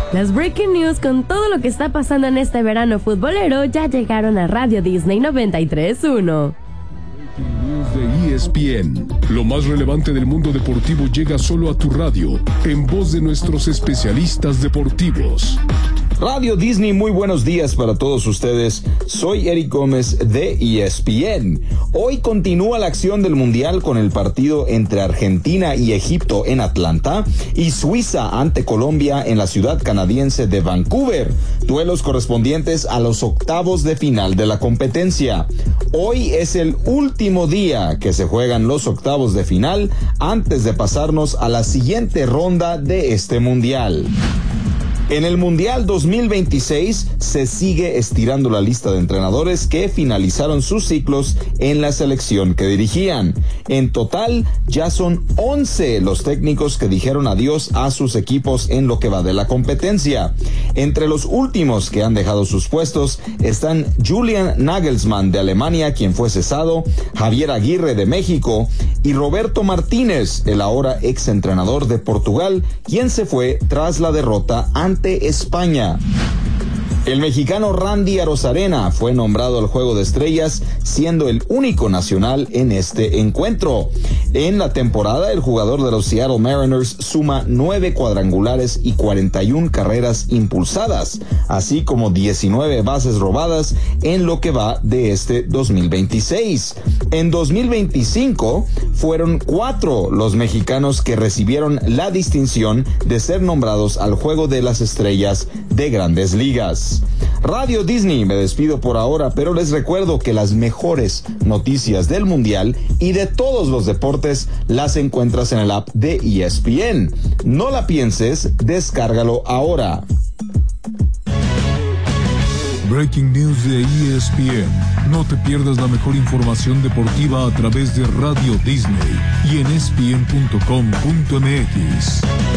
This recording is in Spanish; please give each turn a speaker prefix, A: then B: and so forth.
A: Las breaking news con todo lo que está pasando en este verano futbolero ya llegaron a Radio Disney 93.1.
B: News de ESPN. Lo más relevante del mundo deportivo llega solo a tu radio, en voz de nuestros especialistas deportivos.
C: Radio Disney, muy buenos días para todos ustedes. Soy Eric Gómez de ESPN. Hoy continúa la acción del Mundial con el partido entre Argentina y Egipto en Atlanta y Suiza ante Colombia en la ciudad canadiense de Vancouver. Duelos correspondientes a los octavos de final de la competencia. Hoy es el último día que se juegan los octavos de final antes de pasarnos a la siguiente ronda de este Mundial. En el Mundial 2026 se sigue estirando la lista de entrenadores que finalizaron sus ciclos en la selección que dirigían. En total, ya son 11 los técnicos que dijeron adiós a sus equipos en lo que va de la competencia. Entre los últimos que han dejado sus puestos están Julian Nagelsmann de Alemania, quien fue cesado, Javier Aguirre de México y Roberto Martínez, el ahora exentrenador de Portugal, quien se fue tras la derrota ante España. El mexicano Randy Arozarena fue nombrado al Juego de Estrellas, siendo el único nacional en este encuentro. En la temporada, el jugador de los Seattle Mariners suma 9 cuadrangulares y 41 carreras impulsadas, así como 19 bases robadas en lo que va de este 2026. En 2025, fueron 4 los mexicanos que recibieron la distinción de ser nombrados al Juego de las Estrellas de Grandes Ligas. Radio Disney, me despido por ahora, pero les recuerdo que las mejores noticias del Mundial y de todos los deportes las encuentras en el app de ESPN. No la pienses, descárgalo ahora.
B: Breaking News de ESPN. No te pierdas la mejor información deportiva a través de Radio Disney y en ESPN.com.mx.